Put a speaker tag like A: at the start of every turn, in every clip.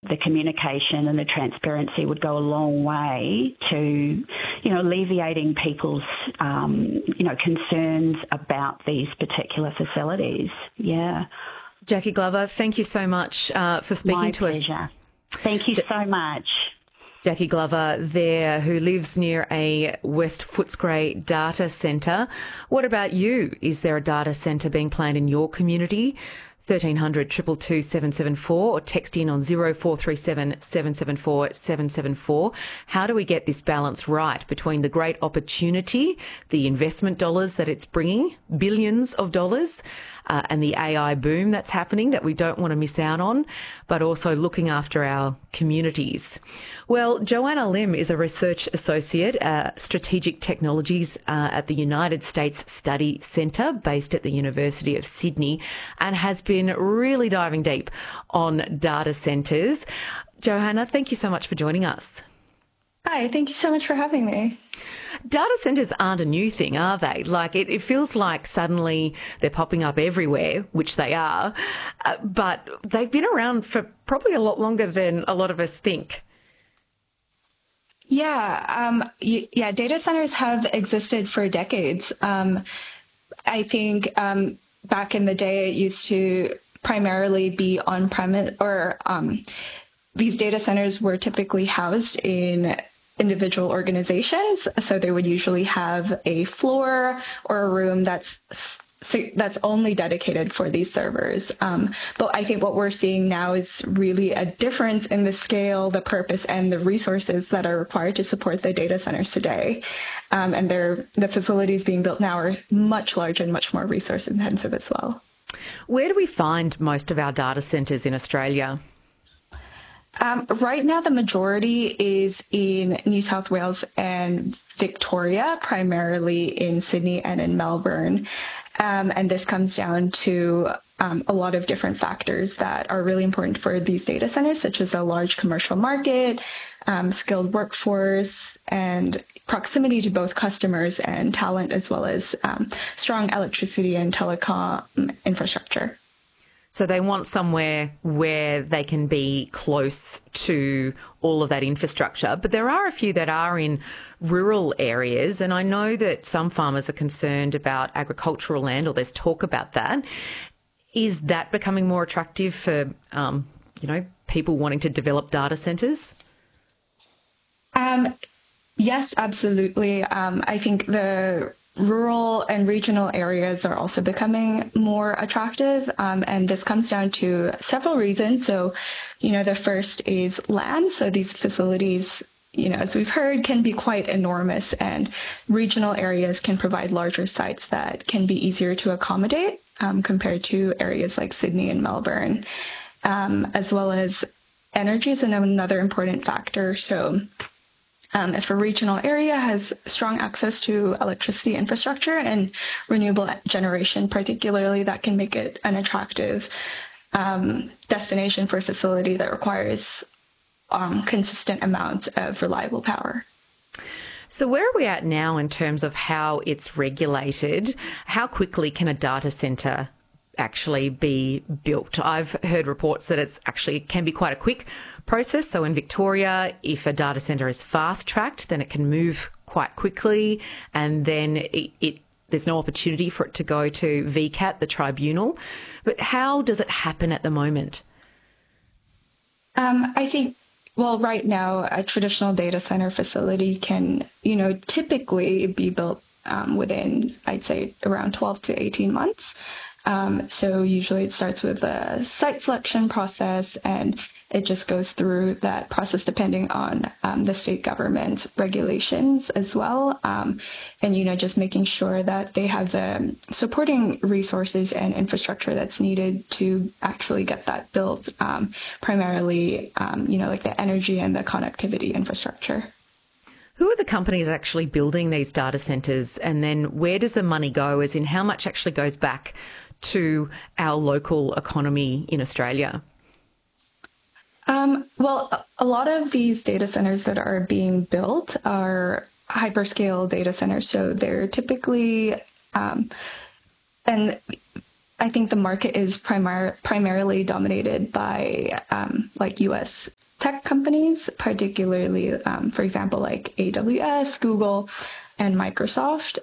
A: the communication and the transparency would go a long way to, alleviating people's, concerns about these particular facilities. Yeah.
B: Jackie Glover, thank you so much for speaking to us.
A: My pleasure. Thank you so much.
B: Jackie Glover there, who lives near a West Footscray data centre. What about you? Is there a data centre being planned in your community? 1300 222 774 or text in on 0437 774 774. How do we get this balance right between the great opportunity, the investment dollars that it's bringing, billions of dollars, and the AI boom that's happening that we don't want to miss out on, but also looking after our communities? Well, Joanna Lim is a research associate at Strategic Technologies at the United States Study Centre based at the University of Sydney and has been really diving deep on data centres. Johanna, thank you so much for joining us.
C: Hi, thank you so much for having me.
B: Data centres aren't a new thing, are they? Like, it feels like suddenly they're popping up everywhere, which they are, but they've been around for probably a lot longer than a lot of us think.
C: Yeah, data centers have existed for decades. I think back in the day, it used to primarily be on-premise, or these data centers were typically housed in individual organizations. So they would usually have a floor or a room that's only dedicated for these servers. But I think what we're seeing now is really a difference in the scale, the purpose, and the resources that are required to support the data centers today. And the facilities being built now are much larger and much more resource intensive as well.
B: Where do we find most of our data centers in Australia?
C: Right now, the majority is in New South Wales and Victoria, primarily in Sydney and in Melbourne. And this comes down to a lot of different factors that are really important for these data centers, such as a large commercial market, skilled workforce, and proximity to both customers and talent, as well as strong electricity and telecom infrastructure.
B: So they want somewhere where they can be close to all of that infrastructure. But there are a few that are in rural areas, and I know that some farmers are concerned about agricultural land, or there's talk about that. Is that becoming more attractive for, people wanting to develop data centres?
C: Yes, absolutely. I think the rural and regional areas are also becoming more attractive, and this comes down to several reasons. So, the first is land. So these facilities, as we've heard, can be quite enormous, and regional areas can provide larger sites that can be easier to accommodate compared to areas like Sydney and Melbourne, as well as energy is another important factor. So if a regional area has strong access to electricity infrastructure and renewable generation, particularly, that can make it an attractive destination for a facility that requires consistent amounts of reliable power.
B: So where are we at now in terms of how it's regulated? How quickly can a data centre actually be built? I've heard reports that it can be quite a quick process. So in Victoria, if a data centre is fast-tracked, then it can move quite quickly, and then there's no opportunity for it to go to VCAT, the tribunal. But how does it happen at the moment?
C: I think, right now, a traditional data center facility can, typically be built within, I'd say, around 12 to 18 months. So usually it starts with a site selection process, and it just goes through that process depending on the state government's regulations as well. And, just making sure that they have the supporting resources and infrastructure that's needed to actually get that built, primarily, like the energy and the connectivity infrastructure.
B: Who are the companies actually building these data centres, and then where does the money go, as in how much actually goes back to our local economy in Australia?
C: A lot of these data centers that are being built are hyperscale data centers. So they're typically, and I think the market is primarily dominated by like U.S. tech companies, particularly, for example, like AWS, Google, and Microsoft.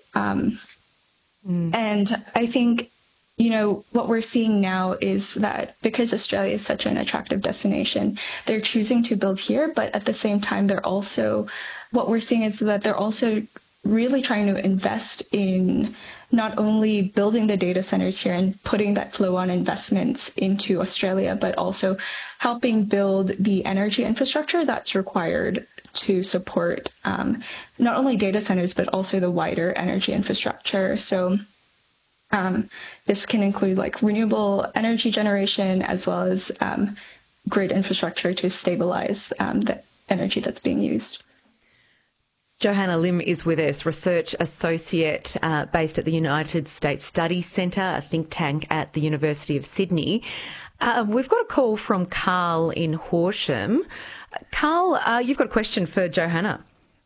C: And I think, what we're seeing now is that because Australia is such an attractive destination, they're choosing to build here. But at the same time, what we're seeing is that they're also really trying to invest in not only building the data centers here and putting that flow on investments into Australia, but also helping build the energy infrastructure that's required to support not only data centers, but also the wider energy infrastructure. So this can include like renewable energy generation, as well as grid infrastructure to stabilize the energy that's being used.
B: Johanna Lim is with us, research associate based at the United States Study Centre, a think tank at the University of Sydney. We've got a call from Carl in Horsham. Carl, you've got a question for Johanna.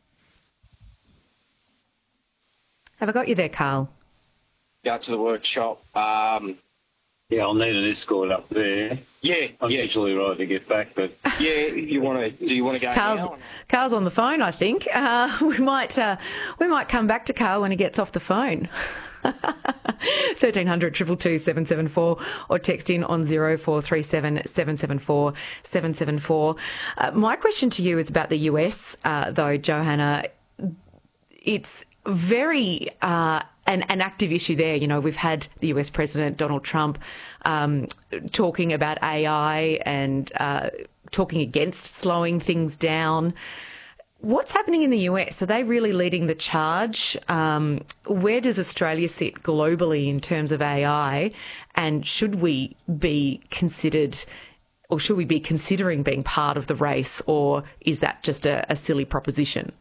B: Have I got you there, Carl?
D: Go to the workshop.
E: Yeah, I'll need an escort up there. I'm usually right to get back, but
D: do you want to go now?
B: Carl's on the phone, I think. We might come back to Carl when he gets off the phone. 1300 222 774 or text in on 0437 774 774. My question to you is about the US, though, Johanna. It's very an active issue there. We've had the US President Donald Trump talking about AI and talking against slowing things down. What's happening in the US? Are they really leading the charge? Where does Australia sit globally in terms of AI? And should we be considering being part of the race, or is that just a silly proposition?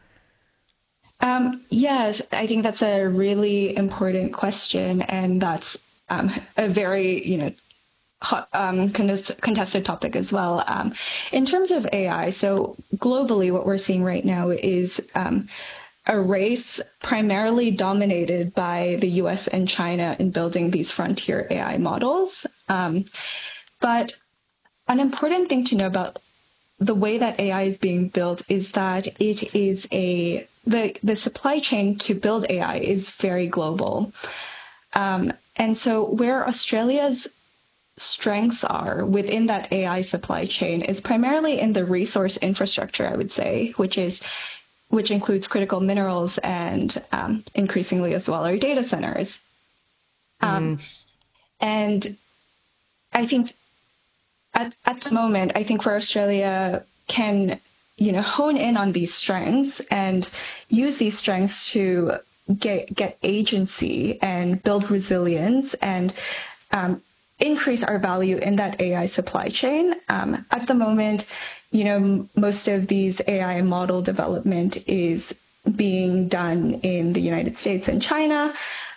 C: Yes, I think that's a really important question, and that's a very, hot, contested topic as well. In terms of AI, so globally, what we're seeing right now is a race primarily dominated by the US and China in building these frontier AI models. But an important thing to know about the way that AI is being built is that it is the supply chain to build AI is very global. And so where Australia's strengths are within that AI supply chain is primarily in the resource infrastructure, I would say, which includes critical minerals and increasingly as well our data centers. And I think at the moment, I think where Australia can hone in on these strengths and use these strengths to get agency and build resilience and increase our value in that AI supply chain. At the moment, most of these AI model development is being done in the United States and China.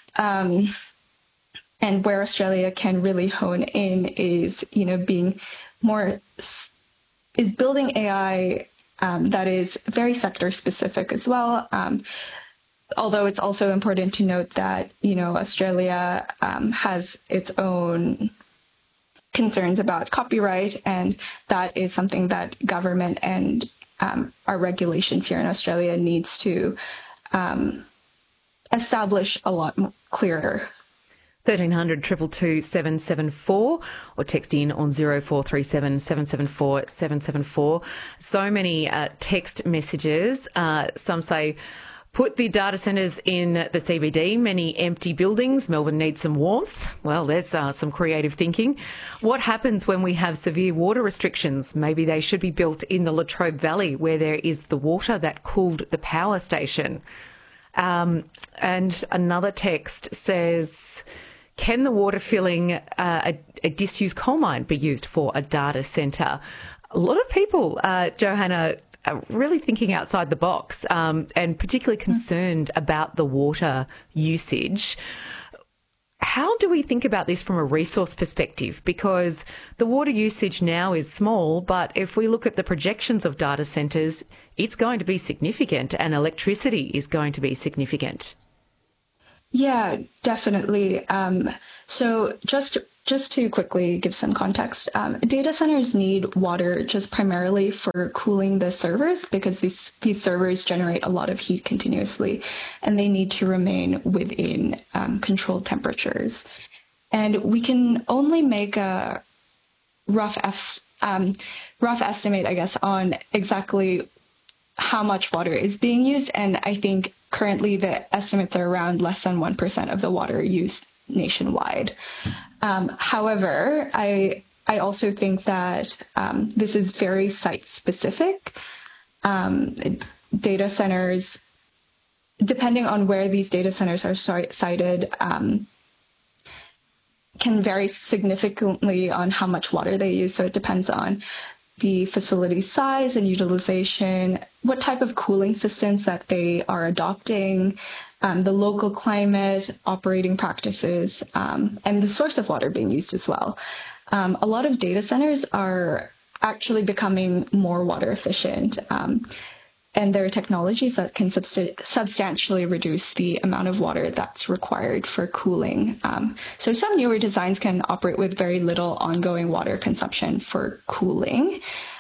C: And where Australia can really hone in is, building AI that is very sector specific as well. Although it's also important to note that, Australia has its own concerns about copyright, and that is something that government and our regulations here in Australia needs to establish a lot clearer.
B: 1300 222 774 or text in on 0437 774 774. So many text messages. Some say, put the data centres in the CBD, many empty buildings. Melbourne needs some warmth. Well, there's some creative thinking. What happens when we have severe water restrictions? Maybe they should be built in the Latrobe Valley, where there is the water that cooled the power station. And another text says, can the water filling a disused coal mine be used for a data centre? A lot of people, Johanna, are really thinking outside the box and particularly concerned about the water usage. How do we think about this from a resource perspective? Because the water usage now is small, but if we look at the projections of data centres, it's going to be significant, and electricity is going to be significant.
C: Yeah, definitely. So just just to quickly give some context, data centers need water just primarily for cooling the servers because these servers generate a lot of heat continuously and they need to remain within controlled temperatures. And we can only make a rough estimate, I guess, on exactly how much water is being used. And I think currently the estimates are around less than 1% of the water used nationwide. However, I also think that this is very site specific. Data centers, depending on where these data centers are sited, can vary significantly on how much water they use. So it depends on the facility size and utilization, what type of cooling systems that they are adopting, the local climate, operating practices, and the source of water being used as well. A lot of data centers are actually becoming more water efficient. And there are technologies that can substantially reduce the amount of water that's required for cooling. So some newer designs can operate with very little ongoing water consumption for cooling.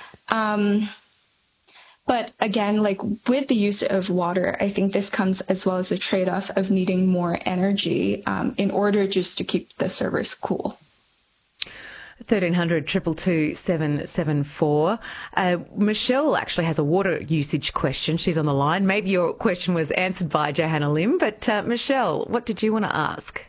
C: But again, like with the use of water, I think this comes as well as a trade-off of needing more energy in order just to keep the servers cool.
B: 1300 222 774. Michelle actually has a water usage question. She's on the line. Maybe your question was answered by Johanna Lim, but Michelle, what did you want to ask?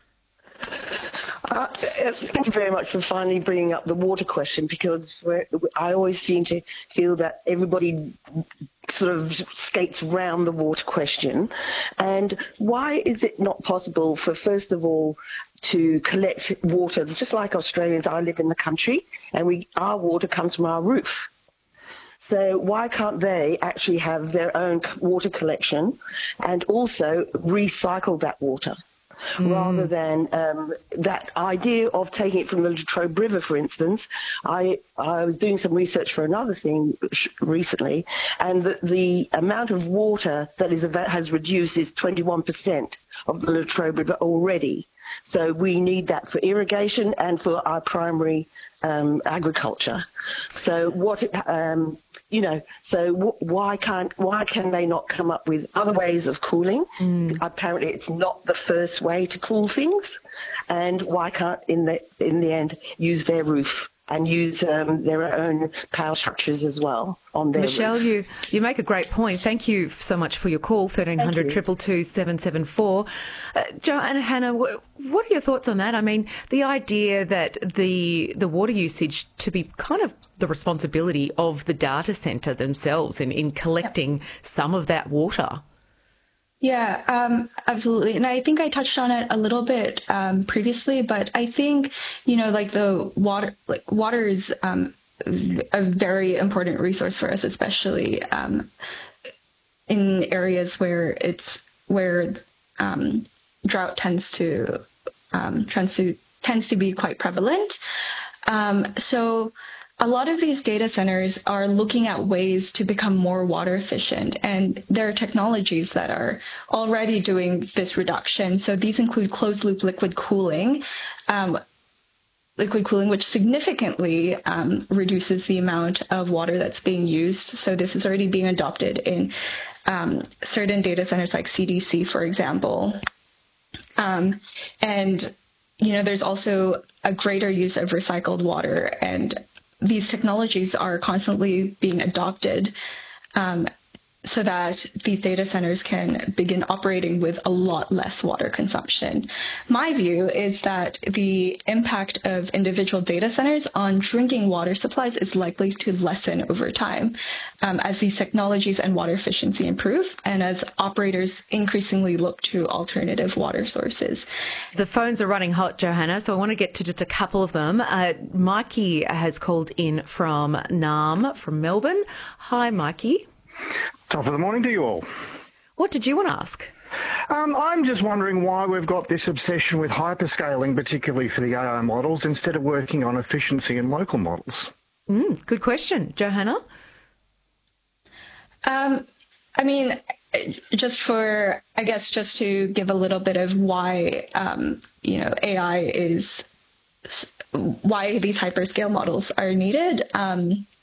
F: Thank you very much for finally bringing up the water question, because I always seem to feel that everybody sort of skates around the water question. And why is it not possible for, first of all, to collect water, just like Australians? I live in the country and our water comes from our roof. So why can't they actually have their own water collection and also recycle that water? Rather than that idea of taking it from the Latrobe River, for instance. I was doing some research for another thing recently, and the amount of water that has reduced is 21% of the Latrobe River already. So we need that for irrigation and for our primary agriculture. So why can they not come up with other ways of cooling? Apparently it's not the first way to cool things. And why can't in the end use their roof and use their own power structures as well on their
B: Michelle,
F: roof?
B: you make a great point. Thank you so much for your call, 1300 222 774. Johanna, what are your thoughts on that? I mean, the idea that the water usage to be kind of the responsibility of the data centre themselves in collecting some of that water.
C: Yeah, absolutely. And I think I touched on it a little bit previously, but I think, water is a very important resource for us, especially in areas where drought tends to be quite prevalent. So a lot of these data centers are looking at ways to become more water efficient, and there are technologies that are already doing this reduction. So these include closed loop liquid cooling, which significantly reduces the amount of water that's being used. So this is already being adopted in certain data centers like CDC, for example. And there's also a greater use of recycled water, and these technologies are constantly being adopted so that these data centers can begin operating with a lot less water consumption. My view is that the impact of individual data centers on drinking water supplies is likely to lessen over time as these technologies and water efficiency improve and as operators increasingly look to alternative water sources.
B: The phones are running hot, Johanna, so I want to get to just a couple of them. Mikey has called in from Nam, from Melbourne. Hi, Mikey.
G: Top of the morning to you all.
B: What did you want to ask?
G: I'm just wondering why we've got this obsession with hyperscaling, particularly for the AI models, instead of working on efficiency in local models.
B: Good question. Johanna?
C: Just to give a little bit of why, AI is why these hyperscale models are needed.